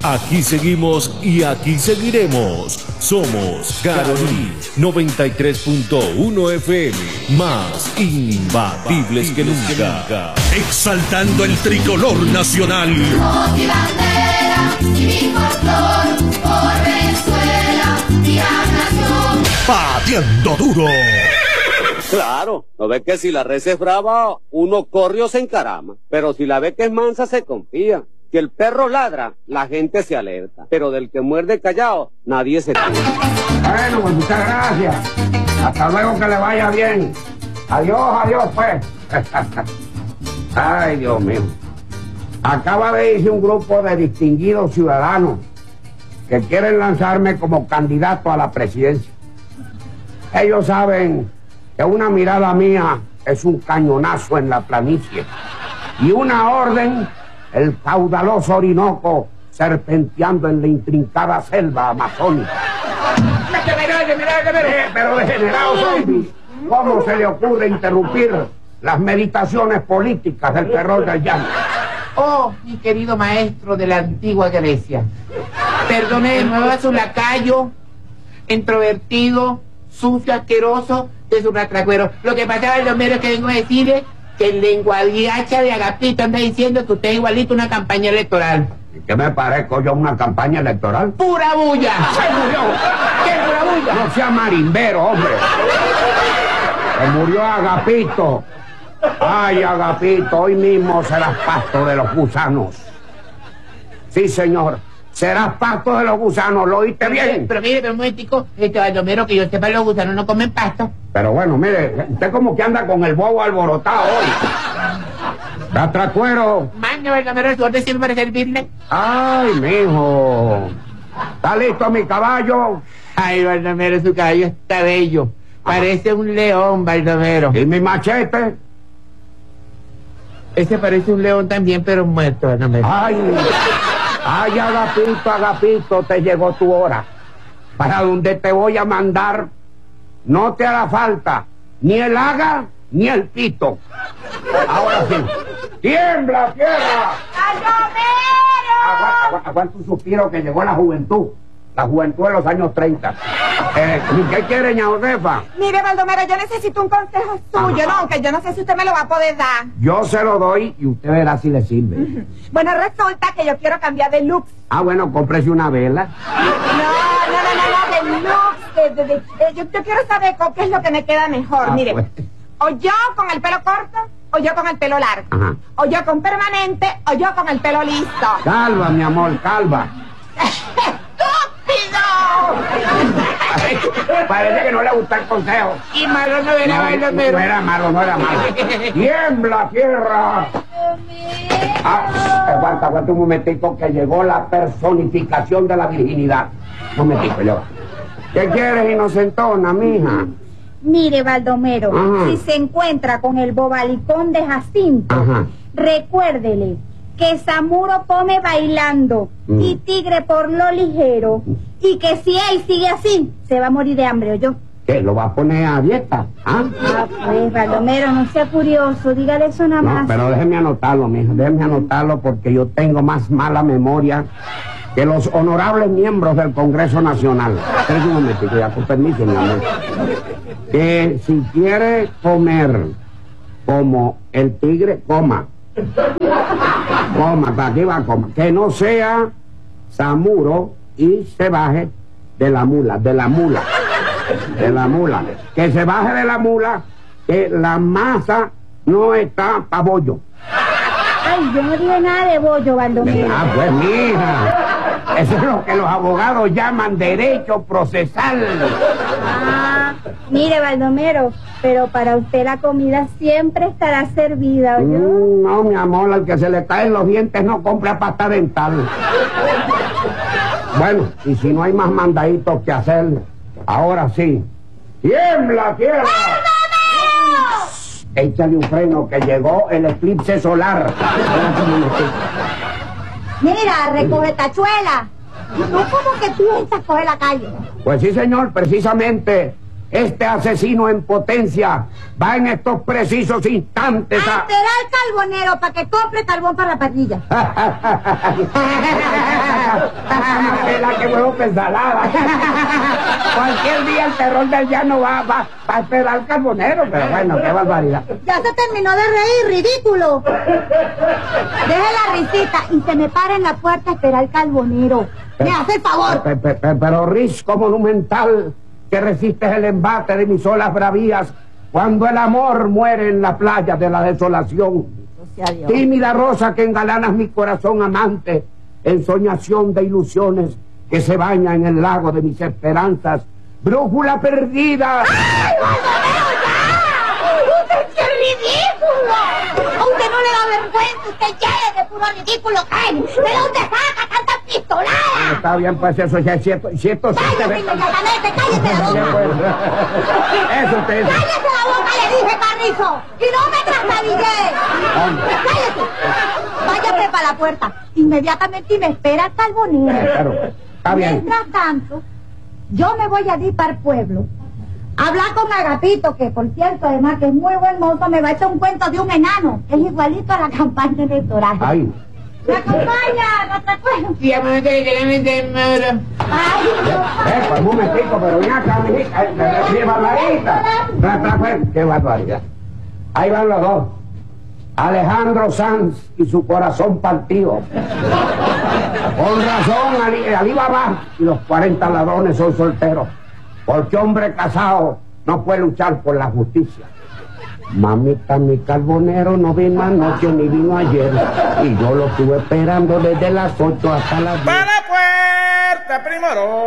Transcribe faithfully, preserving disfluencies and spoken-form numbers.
Aquí seguimos y aquí seguiremos. Somos Carolí noventa y tres punto uno F M, más imbatibles que nunca. Exaltando el tricolor nacional. Con mi bandera y mi folclor, por Venezuela, mi gran nación. Pateando duro. Claro, no ve que si la res es brava, uno corre o se encarama. Pero si la ve que es mansa, se confía. Si el perro ladra, la gente se alerta. Pero del que muerde callado, nadie se tira. Bueno, pues muchas gracias. Hasta luego, que le vaya bien. Adiós, adiós, pues. Ay, Dios mío. Acaba de irse un grupo de distinguidos ciudadanos que quieren lanzarme como candidato a la presidencia. Ellos saben que una mirada mía es un cañonazo en la planicie y una orden, el caudaloso Orinoco serpenteando en la intrincada selva amazónica. Pero degenerado zombie, ¿cómo se le ocurre interrumpir las meditaciones políticas del terror del llanto? Oh, mi querido maestro de la antigua Grecia, perdone de nuevo a su lacayo, introvertido, sucio, asqueroso de su ratracuero. Lo que pasa, Baldomero, es que vengo a decirle que el lenguadiacha de Agapito anda diciendo que usted es igualito a una campaña electoral. ¿Y qué me parezco yo a una campaña electoral? ¡Pura bulla! ¡Se murió! ¿Qué pura bulla? No sea marimbero, hombre. Se murió Agapito. Ay, Agapito, hoy mismo serás pasto de los gusanos. Sí, señor. Serás pasto de los gusanos, ¿lo oíste bien? Pero mire, pero un momentico, este Baldomero, que yo sepa, los gusanos no comen pasto. Pero bueno, mire, usted como que anda con el bobo alborotado hoy. Ratracuero. Mande, Baldomero, su orden siempre para servirle. Ay, mijo. ¿Está listo mi caballo? Ay, Baldomero, su caballo está bello. Parece un león, Baldomero. ¿Y mi machete? Ese parece un león también, pero muerto, Baldomero. Ay, ay, Agapito, Agapito, te llegó tu hora. Para donde te voy a mandar, no te hará falta ni el haga ni el pito. Ahora sí, ¡tiembla, tierra! Aguanta, aguanta, aguanta un suspiro, que llegó la juventud. La juventud de los años treinta. Eh, ¿Qué quiere, ña Josefa? Mire, Baldomero, yo necesito un consejo suyo, Ajá. ¿no? Que yo no sé si usted me lo va a poder dar. Yo se lo doy y usted verá si le sirve. Uh-huh. Bueno, resulta que yo quiero cambiar de look. Ah, bueno, cómprese una vela. No, no, no, no, no, de look. De, de, de, eh, yo, yo quiero saber con qué es lo que me queda mejor. Ah, Mire, pues. o yo con el pelo corto, o yo con el pelo largo. Ajá. O yo con permanente, o yo con el pelo listo. Calva, mi amor, calva. Parece que no le gusta el consejo. Y malo no era, No, Baldomero. no era malo, no era malo. ¡Tiembla, tierra! Ah, aguanta, aguanta un momentico, que llegó la personificación de la virginidad. Un momentico, yo. ¿Qué quieres, inocentona, mija? Mire, Baldomero, Ajá. si se encuentra con el bobalicón de Jacinto, Ajá. recuérdele que Samuro come bailando Mm. y Tigre por lo ligero, y que si él sigue así, se va a morir de hambre, ¿o yo? ¿Qué, lo va a poner a dieta? ¿Ah? Ah, pues, Baldomero, no sea curioso, dígale eso nada No, más. pero déjeme anotarlo, mija, déjeme anotarlo, porque yo tengo más mala memoria que los honorables miembros del Congreso Nacional. Espera un momentito, ya, con permiso, mi amor. Que si quiere comer como el tigre, coma. Coma, para aquí va a comer. Que no sea Samuro y se baje de la mula, de la mula. De la mula. Que se baje de la mula, que la masa no está para bollo. Ay, yo no dije nada de bollo, Baldomero. Ah, pues mija, eso es lo que los abogados llaman derecho procesal. Ah, mire, Baldomero, pero para usted la comida siempre estará servida, ¿o yo? Mm, no, mi amor, al que se le caen los dientes no compra pasta dental. Bueno, y si no hay más mandaditos que hacer, ahora sí. ¡Tiembla, tierra! Échale un freno, que llegó el eclipse solar. Mira, recoge tachuela. ¿Tú cómo que piensas coger la calle? Pues sí, señor, precisamente este asesino en potencia va en estos precisos instantes a... Alterar al carbonero para que compre carbón para la parrilla. la que huevo pensalada. Cualquier día el terror del llano va, va, va a esperar al carbonero, pero bueno, qué barbaridad. Ya se terminó de reír, ridículo. Deje la risita y se me para en la puerta a esperar al carbonero. Me hace el favor. Pero, pero, pero risco monumental que resistes el embate de mis olas bravías cuando el amor muere en la playa de la desolación. Tímida rosa que engalanas mi corazón amante, ensoñación de ilusiones que se baña en el lago de mis esperanzas, brújula perdida. ¡Ay, Baldomero, ya! ¡Usted es ridículo! A usted no le da vergüenza, usted llegue de puro ridículo, ¿qué? ¿De dónde saca tanta pistolada? Ah, está bien, pues eso ya es cierto. cierto sí ¡Cállese te... inmediatamente, cállese la Ya, boca! pues, eso te... ¡Cállese la boca, le dije, Carrizo! ¡Y no me trastabillé! ¡Cállese! Váyase para la puerta inmediatamente y me espera el carbonero. Eh, claro, está bien. Mientras tanto, yo me voy a ir para el pueblo. Hablar con Agapito, que por cierto, además que es muy buen mozo, me va a echar un cuento de un enano. Es igualito a la campaña electoral. Ay. ¿Me acompaña, nuestra cuento? Sí, amor, que le meten muro. Ay, Dios. Eh, pues un momentico, pero ven acá, mijita. Eh, eh, ¡Qué barbaridad! ¡Qué barbaridad! Ahí van los dos. Alejandro Sanz y su corazón partido. Con razón, Ali, Ali Baba y los cuarenta ladrones son solteros. Porque hombre casado no puede luchar por la justicia. Mamita, mi carbonero no vino anoche ni vino ayer. Y yo lo estuve esperando desde las ocho hasta las diez. ¡Para la puerta, primero!